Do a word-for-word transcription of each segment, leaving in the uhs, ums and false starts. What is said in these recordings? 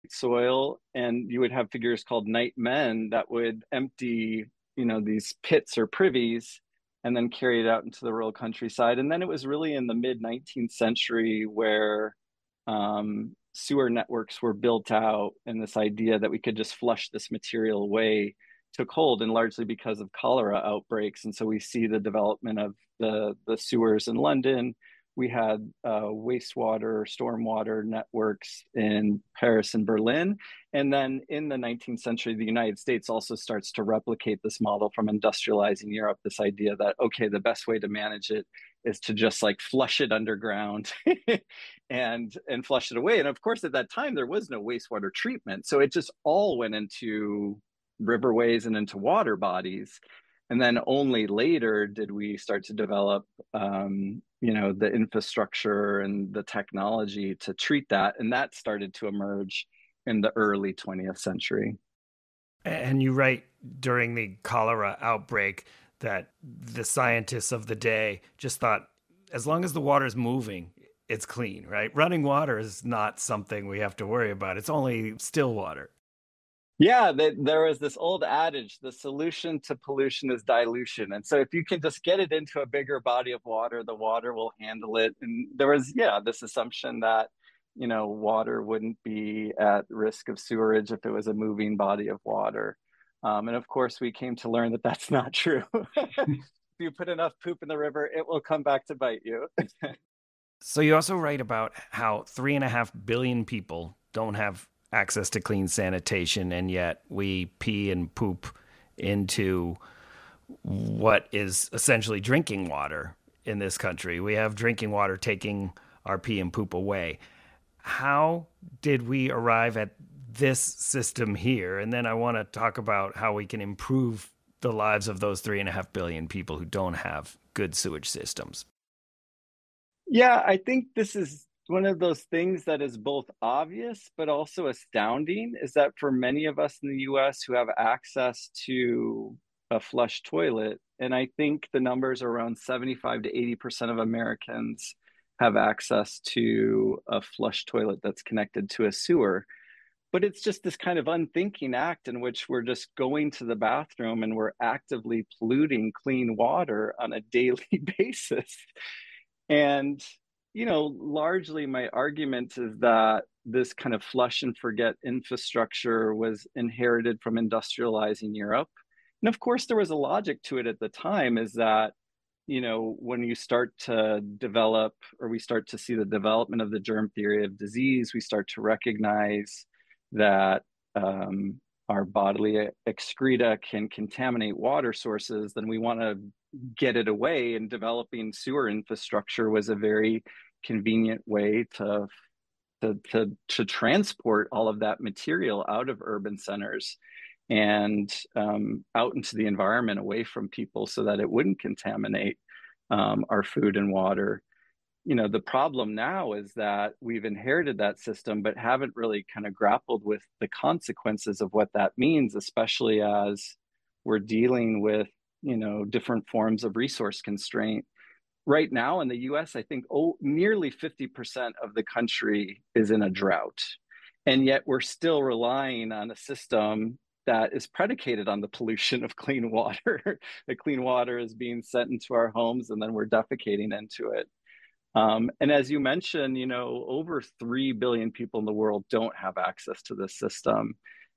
soil, and you would have figures called night men that would empty, you know, these pits or privies and then carry it out into the rural countryside. And then it was really in the mid nineteenth century where um, sewer networks were built out, and this idea that we could just flush this material away took hold, and largely because of cholera outbreaks. And so we see the development of the, the sewers in London. We had uh, wastewater, stormwater networks in Paris and Berlin. And then in the nineteenth century, the United States also starts to replicate this model from industrializing Europe, this idea that, okay, the best way to manage it is to just like flush it underground and and flush it away. And of course, at that time, there was no wastewater treatment. So it just all went into riverways and into water bodies. And then only later did we start to develop, um, you know, the infrastructure and the technology to treat that. And that started to emerge in the early twentieth century. And you write during the cholera outbreak that the scientists of the day just thought, as long as the water is moving, it's clean, right? Running water is not something we have to worry about. It's only still water. Yeah, they, there was this old adage, the solution to pollution is dilution. And so if you can just get it into a bigger body of water, the water will handle it. And there was, yeah, this assumption that, you know, water wouldn't be at risk of sewerage if it was a moving body of water. Um, and of course, we came to learn that that's not true. If you put enough poop in the river, it will come back to bite you. So you also write about how three and a half billion people don't have access to clean sanitation, and yet we pee and poop into what is essentially drinking water in this country. We have drinking water taking our pee and poop away. How did we arrive at this system here? And then I want to talk about how we can improve the lives of those three and a half billion people who don't have good sewage systems. Yeah, I think this is one of those things that is both obvious but also astounding, is that for many of us in the U S who have access to a flush toilet, and I think the numbers are around seventy-five to eighty percent of Americans have access to a flush toilet that's connected to a sewer. But it's just this kind of unthinking act in which we're just going to the bathroom and we're actively polluting clean water on a daily basis. And, you know, largely my argument is that this kind of flush and forget infrastructure was inherited from industrializing Europe. And of course, there was a logic to it at the time, is that, you know, when you start to develop, or we start to see the development of the germ theory of disease, we start to recognize that um, our bodily excreta can contaminate water sources, then we want to get it away, and developing sewer infrastructure was a very convenient way to, to to to transport all of that material out of urban centers and um, out into the environment away from people so that it wouldn't contaminate um, our food and water. You know, the problem now is that we've inherited that system, but haven't really kind of grappled with the consequences of what that means, especially as we're dealing with, you know, different forms of resource constraint. Right now in the U S, I think oh, nearly fifty percent of the country is in a drought. And yet we're still relying on a system that is predicated on the pollution of clean water. The clean water is being sent into our homes, and then we're defecating into it. Um, and as you mentioned, you know, over three billion people in the world don't have access to this system.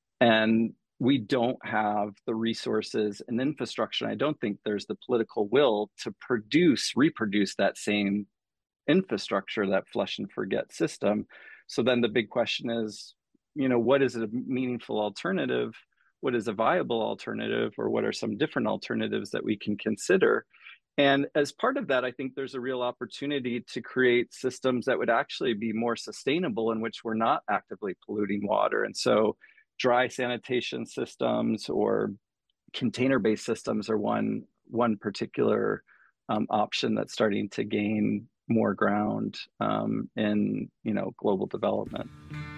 And we don't have the resources and infrastructure. I don't think there's the political will to produce, reproduce that same infrastructure, that flush and forget system. So then the big question is, you know, what is a meaningful alternative? What is a viable alternative? Or what are some different alternatives that we can consider? And as part of that, I think there's a real opportunity to create systems that would actually be more sustainable, in which we're not actively polluting water. And so dry sanitation systems or container-based systems are one, one particular um, option that's starting to gain more ground um, in, you know, global development.